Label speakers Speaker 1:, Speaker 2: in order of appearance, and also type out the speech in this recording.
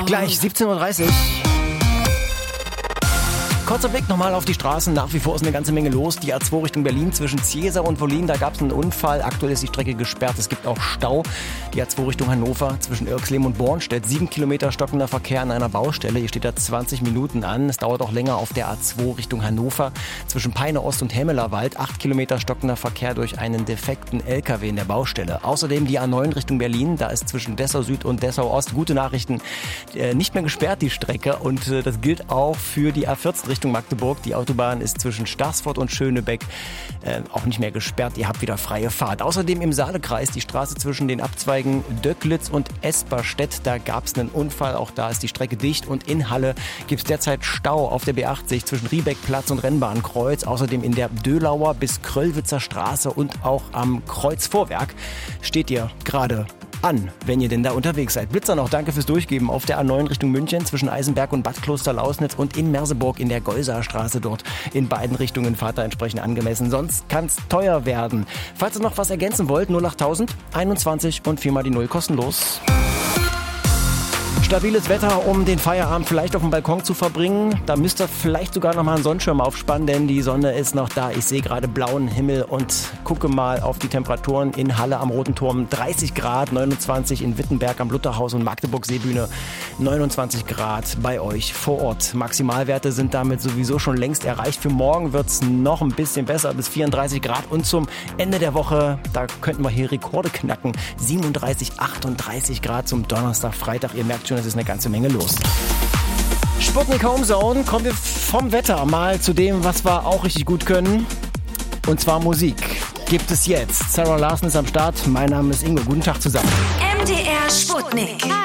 Speaker 1: Gleich 17:30 Uhr. Kurzer Blick nochmal auf die Straßen. Nach wie vor ist eine ganze Menge los. Die A2 Richtung Berlin zwischen Ziesa und Wollin, da gab es einen Unfall. Aktuell ist die Strecke gesperrt. Es gibt auch Stau. Die A2 Richtung Hannover zwischen Irxleben und Bornstedt. 7 Kilometer stockender Verkehr an einer Baustelle. Hier steht da 20 Minuten an. Es dauert auch länger auf der A2 Richtung Hannover. Zwischen Peine Ost und Hemmelerwald. 8 Kilometer stockender Verkehr durch einen defekten LKW in der Baustelle. Außerdem die A9 Richtung Berlin. Da ist zwischen Dessau Süd und Dessau Ost, gute Nachrichten, nicht mehr gesperrt, die Strecke. Und das gilt auch für die A14 Richtung Magdeburg. Die Autobahn ist zwischen Starsfurt und Schönebeck auch nicht mehr gesperrt. Ihr habt wieder freie Fahrt. Außerdem im Saalekreis die Straße zwischen den Abzweigen Döcklitz und Esperstedt. Da gab es einen Unfall. Auch da ist die Strecke dicht. Und in Halle gibt es derzeit Stau auf der B80 zwischen Riebeckplatz und Rennbahnkreuz. Außerdem in der Dölauer bis Kröllwitzer Straße und auch am Kreuzvorwerk steht ihr gerade an, wenn ihr denn da unterwegs seid. Blitzer noch, danke fürs Durchgeben. Auf der A9 Richtung München zwischen Eisenberg und Bad Kloster-Lausnitz und in Merseburg in der Geusaerstraße dort. In beiden Richtungen fahrt ihr entsprechend angemessen, sonst kann es teuer werden. Falls ihr noch was ergänzen wollt, 08000 21 und 4 mal die 0 kostenlos. Stabiles Wetter, um den Feierabend vielleicht auf dem Balkon zu verbringen. Da müsst ihr vielleicht sogar noch mal einen Sonnenschirm aufspannen, denn die Sonne ist noch da. Ich sehe gerade blauen Himmel und gucke mal auf die Temperaturen in Halle am Roten Turm. 30 Grad, 29 in Wittenberg am Lutherhaus und Magdeburg Seebühne. 29 Grad bei euch vor Ort. Maximalwerte sind damit sowieso schon längst erreicht. Für morgen wird es noch ein bisschen besser, bis 34 Grad. Und zum Ende der Woche, da könnten wir hier Rekorde knacken. 37, 38 Grad zum Donnerstag, Freitag. Ihr merkt schon, es ist eine ganze Menge los. Sputnik Homezone, kommen wir vom Wetter mal zu dem, was wir auch richtig gut können. Und zwar Musik gibt es jetzt. Sarah Larsen ist am Start. Mein Name ist Ingo. Guten Tag zusammen.
Speaker 2: MDR Sputnik.